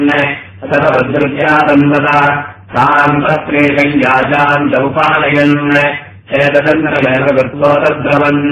तदवद्रुत्यातन्वता साम्पत्रेकञ्जाचान्तमुपानयन् एतदन्तरमेव कृत्वोतद्रवन्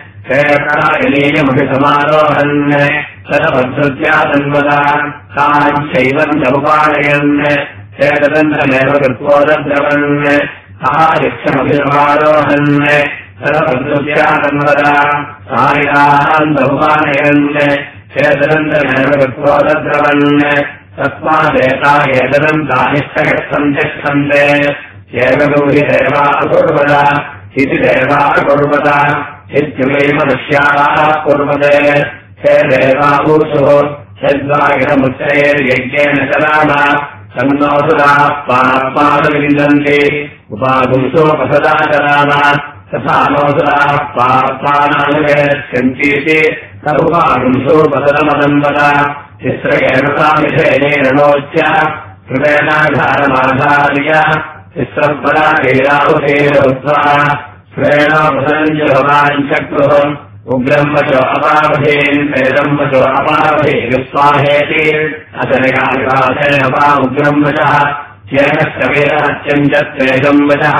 केकरायनीयमभिसमारोहन् तदवद्रुत्यातन्वता साञ्चैवन्तमुपानयन् एतदन्तरमेव कृत्वोतद्रवन् आयुक्षमभिसमारोहन् तदवद्रुत्यातन्वता सायान्तमुपानयन् एतदन्तरमेव कृत्वोतद्रवन् तस्मादेता एतदन्तानिष्ठगच्छन् तिष्ठन्ते एवगौहि देवाकुर्वत इति देवाकुर्वत इत्युमेव दृश्याः कुर्वते हे देवाभूषुः यद्वागिरमुच्चैर्यज्ञेन चराम सन्नोसुराः पापादविन्दन्ति उपागुंसोपसदा चराम तथा नोसुराः पापानानुगच्छन्तीति तदुपागुंसोपसदमदम्बत तिस्रयेण नोच्य कृतेनाधारमाधार्य तिस्रपराहुतेरुत्वा स्वेनोपसञ्जभवाञ्चक्रुः उग्रम् वचो अपावधेन् वेदम् वचो अपावधे विस्वाहेति अतनिकालिकासेन वा उग्रम् वचः येन वेदहत्यञ्चत्वेदम् वचः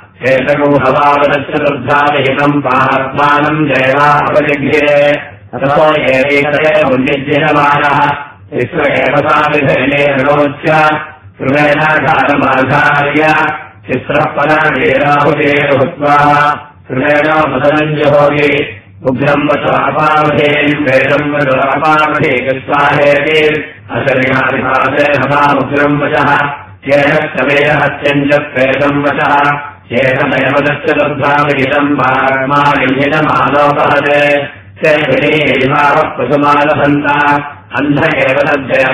एतगुहवावदश्चतुर्धाविहितम् पात्मानम् जयवापजघ्रे अथो एवेतये मुनिज्यमानः तिस्रयेवसाविधेनोच्य कृतेनाधारमाधार्य तिस्रपराहुतेरुत्वा कृतेनोपसञ्जहोगि उग्रम् वचो अपावधेन् वेदम् वचो अपावधे विस्वाहेति अशनिकालिकासेन वा उग्रम् वचः येन वेदहत्यञ्चत्वेदम् वचः येनमेवदश्चतुर्धाविहितम् पात्मानोपहते पशुमालभन्ता अन्ध एव तद्धयः